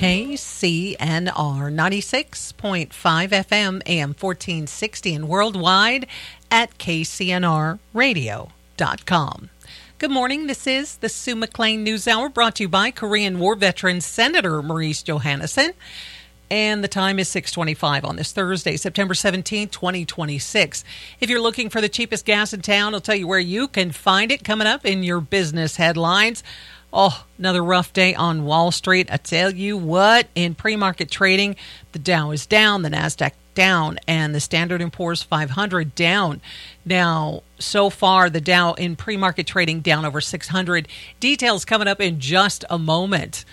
KCNR 96.5 FM, AM 1460, and worldwide at kcnrradio.com. Good morning. This is the Sue McLean News Hour, brought to you by Korean War veteran Senator Maurice Johannesson. And the time is 6:25 on this Thursday, September 17, 2026. If you're looking for the cheapest gas in town, I'll tell you where you can find it coming up in your business headlines. Oh, another rough day on Wall Street. I tell you what, in pre-market trading, the Dow is down, the NASDAQ down, and the Standard & Poor's 500 down. Now, so far, the Dow in pre-market trading down over 600. Details coming up in just a moment.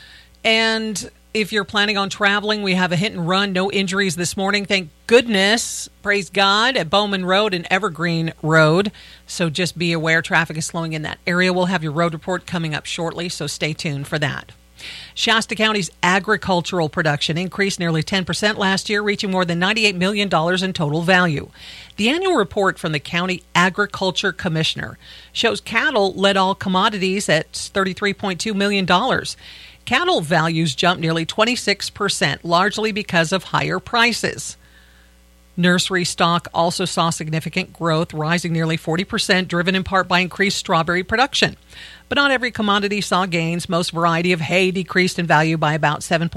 And if you're planning on traveling, we have a hit and run, no injuries this morning. Thank goodness, praise God, at Bowman Road and Evergreen Road. So just be aware, traffic is slowing in that area. We'll have your road report coming up shortly, so stay tuned for that. Shasta County's agricultural production increased nearly 10% last year, reaching more than $98 million in total value. The annual report from the County Agriculture Commissioner shows cattle led all commodities at $33.2 million. Cattle values jumped nearly 26%, largely because of higher prices. Nursery stock also saw significant growth, rising nearly 40%, driven in part by increased strawberry production. But not every commodity saw gains. Most variety of hay decreased in value by about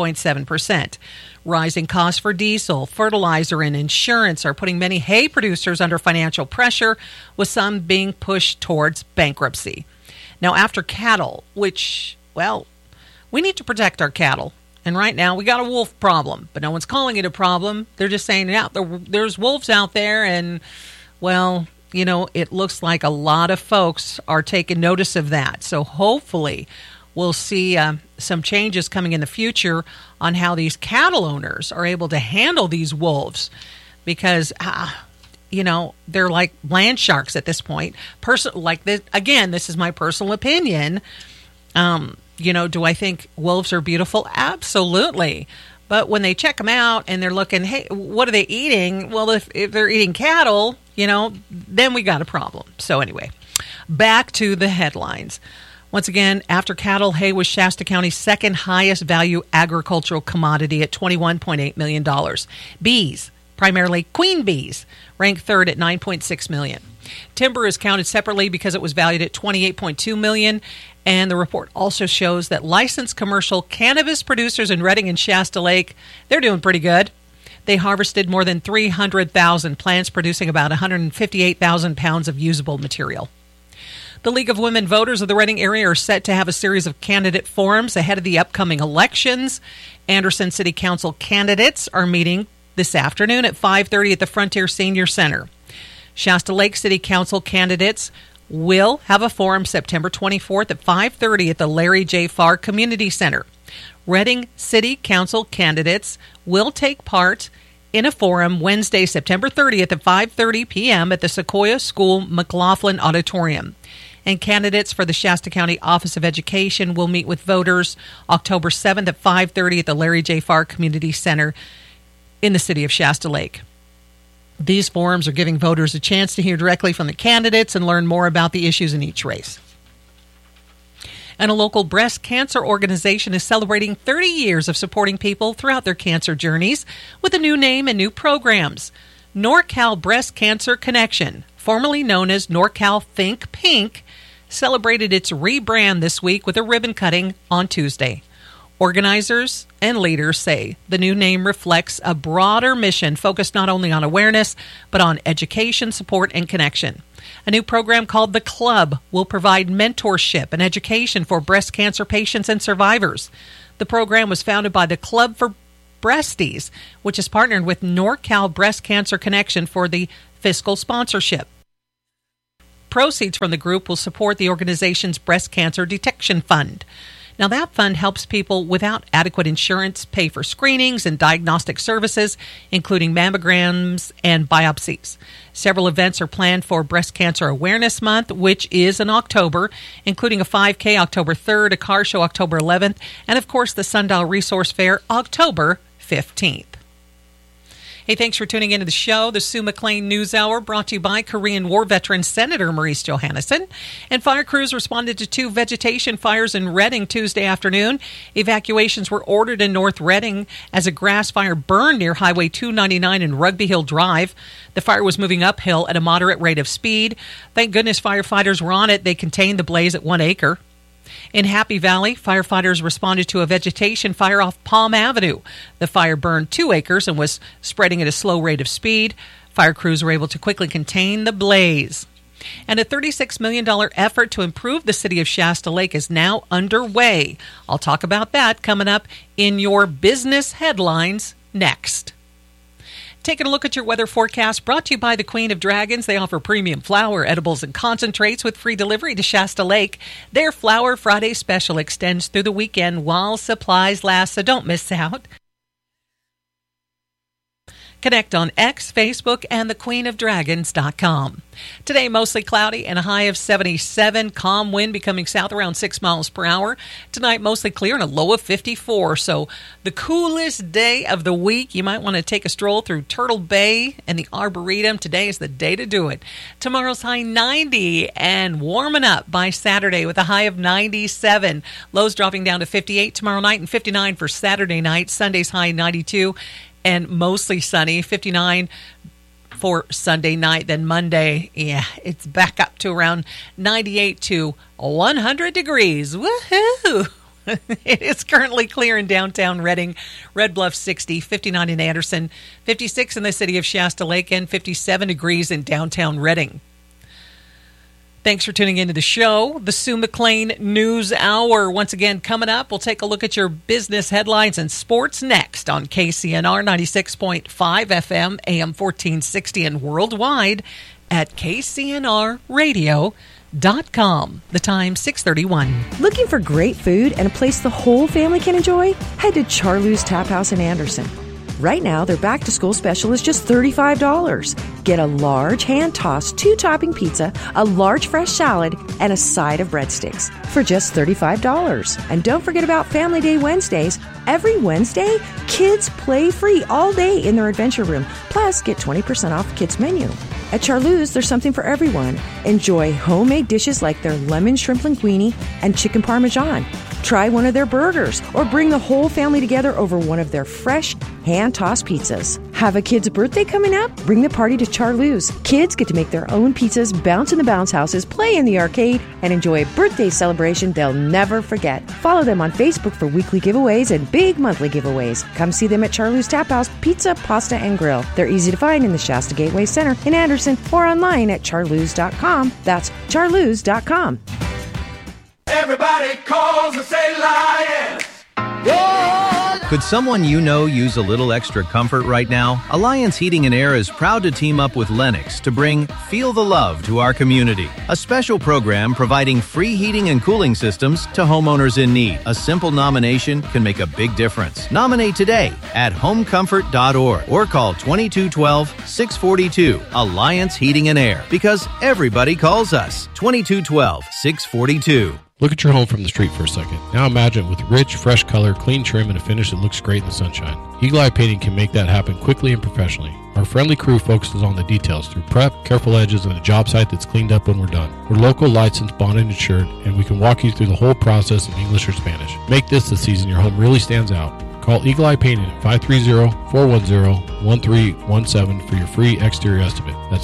7.7%. Rising costs for diesel, fertilizer, and insurance are putting many hay producers under financial pressure, with some being pushed towards bankruptcy. Now, after cattle, which, well, we need to protect our cattle. And right now, we got a wolf problem. But no one's calling it a problem. They're just saying, yeah, there's wolves out there. And, well, you know, it looks like a lot of folks are taking notice of that. So hopefully we'll see some changes coming in the future on how these cattle owners are able to handle these wolves. Because, you know, they're like land sharks at this point. Like this, again, this is my personal opinion. You know, do I think wolves are beautiful? Absolutely. But when they check them out and they're looking, hey, what are they eating? Well, if they're eating cattle, you know, then we got a problem. So anyway, back to the headlines. Once again, after cattle, hay was Shasta County's second highest value agricultural commodity at $21.8 million. Bees, primarily queen bees, ranked third at $9.6 million. Timber is counted separately because it was valued at $28.2 million. And the report also shows that licensed commercial cannabis producers in Redding and Shasta Lake, they're doing pretty good. They harvested more than 300,000 plants, producing about 158,000 pounds of usable material. The League of Women Voters of the Redding area are set to have a series of candidate forums ahead of the upcoming elections. Anderson City Council candidates are meeting this afternoon at 5:30 at the Frontier Senior Center. Shasta Lake City Council candidates will have a forum September 24th at 5:30 at the Larry J. Farr Community Center. Redding City Council candidates will take part in a forum Wednesday, September 30th at 5:30 p.m. at the Sequoia School McLaughlin Auditorium. And candidates for the Shasta County Office of Education will meet with voters October 7th at 5:30 at the Larry J. Farr Community Center in the city of Shasta Lake. These forums are giving voters a chance to hear directly from the candidates and learn more about the issues in each race. And a local breast cancer organization is celebrating 30 years of supporting people throughout their cancer journeys with a new name and new programs. NorCal Breast Cancer Connection, formerly known as NorCal Think Pink, celebrated its rebrand this week with a ribbon cutting on Tuesday. Organizers and leaders say the new name reflects a broader mission focused not only on awareness, but on education, support, and connection. A new program called The Club will provide mentorship and education for breast cancer patients and survivors. The program was founded by the Club for Breasties, which is partnered with NorCal Breast Cancer Connection for the fiscal sponsorship. Proceeds from the group will support the organization's Breast Cancer Detection Fund. Now, that fund helps people without adequate insurance pay for screenings and diagnostic services, including mammograms and biopsies. Several events are planned for Breast Cancer Awareness Month, which is in October, including a 5K October 3rd, a car show October 11th, and, of course, the Sundial Resource Fair October 15th. Hey, thanks for tuning into the show. The Sue McLean News Hour brought to you by Korean War veteran Senator Maurice Johannesson. And fire crews responded to 2 vegetation fires in Reading Tuesday afternoon. Evacuations were ordered in North Reading as a grass fire burned near Highway 299 and Rugby Hill Drive. The fire was moving uphill at a moderate rate of speed. Thank goodness firefighters were on it. They contained the blaze at 1 acre. In Happy Valley, firefighters responded to a vegetation fire off Palm Avenue. The fire burned 2 acres and was spreading at a slow rate of speed. Fire crews were able to quickly contain the blaze. And a $36 million effort to improve the city of Shasta Lake is now underway. I'll talk about that coming up in your business headlines next. Taking a look at your weather forecast brought to you by the Queen of Dragons. They offer premium flour, edibles, and concentrates with free delivery to Shasta Lake. Their Flower Friday special extends through the weekend while supplies last, so don't miss out. Connect on X, Facebook, and thequeenofdragons.com. Today, mostly cloudy and a high of 77. Calm wind becoming south around 6 miles per hour. Tonight, mostly clear and a low of 54. So the coolest day of the week. You might want to take a stroll through Turtle Bay and the Arboretum. Today is the day to do it. Tomorrow's high 90 and warming up by Saturday with a high of 97. Lows dropping down to 58 tomorrow night and 59 for Saturday night. Sunday's high 92. And mostly sunny, 59 for Sunday night. Then Monday, it's back up to around 98 to 100 degrees. Woohoo! It is currently clear in downtown Reading. Red Bluff 60, 59 in Anderson, 56 in the city of Shasta Lake, and 57 degrees in downtown Reading. Thanks for tuning into the show, the Sue McLean News Hour. Once again, coming up, we'll take a look at your business headlines and sports next on KCNR 96.5 FM, AM 1460, and worldwide at kcnrradio.com. The time, 6:31. Looking for great food and a place the whole family can enjoy? Head to Charloo's Tap House in Anderson. Right now, their back-to-school special is just $35. Get a large hand-tossed 2-topping pizza, a large fresh salad, and a side of breadsticks for just $35. And don't forget about Family Day Wednesdays. Every Wednesday, kids play free all day in their adventure room. Plus, get 20% off the kids' menu. At Charloo's, there's something for everyone. Enjoy homemade dishes like their lemon shrimp linguine and chicken parmesan. Try one of their burgers or bring the whole family together over one of their fresh hand-tossed pizzas. Have a kid's birthday coming up? Bring the party to Charloo's. Kids get to make their own pizzas, bounce in the bounce houses, play in the arcade, and enjoy a birthday celebration they'll never forget. Follow them on Facebook for weekly giveaways and big monthly giveaways. Come see them at Charloo's Tap House Pizza, Pasta, and Grill. They're easy to find in the Shasta Gateway Center in Anderson or online at charloos.com. That's charloos.com. Everybody calls and say Lions. Could someone you know use a little extra comfort right now? Alliance Heating and Air is proud to team up with Lennox to bring Feel the Love to our community. A special program providing free heating and cooling systems to homeowners in need. A simple nomination can make a big difference. Nominate today at homecomfort.org or call 2212-642 Alliance Heating and Air, because everybody calls us. 2212-642. Look at your home from the street for a second. Now imagine it with rich, fresh color, clean trim, and a finish that looks great in the sunshine. Eagle Eye Painting can make that happen quickly and professionally. Our friendly crew focuses on the details through prep, careful edges, and a job site that's cleaned up when we're done. We're local, licensed, bonded, and insured, and we can walk you through the whole process in English or Spanish. Make this the season your home really stands out. Call Eagle Eye Painting at 530-410-1317 for your free exterior estimate. That's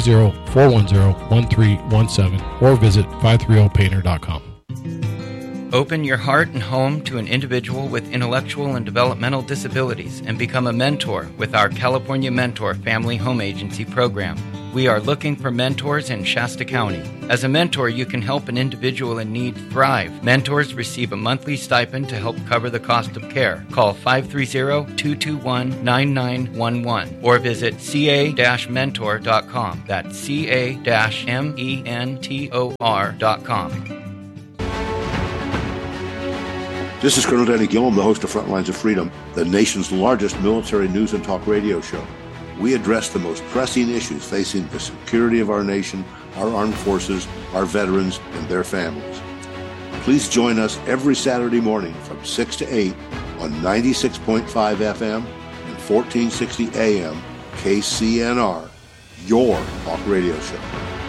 530-410-1317 or visit 530painter.com. Open your heart and home to an individual with intellectual and developmental disabilities and become a mentor with our California Mentor Family Home Agency program. We are looking for mentors in Shasta County. As a mentor, you can help an individual in need thrive. Mentors receive a monthly stipend to help cover the cost of care. Call 530-221-9911 or visit ca-mentor.com. That's ca-mentor.com. This is Colonel Danny Gillum, the host of Frontlines of Freedom, the nation's largest military news and talk radio show. We address the most pressing issues facing the security of our nation, our armed forces, our veterans, and their families. Please join us every Saturday morning from 6 to 8 on 96.5 FM and 1460 AM KCNR, your talk radio show.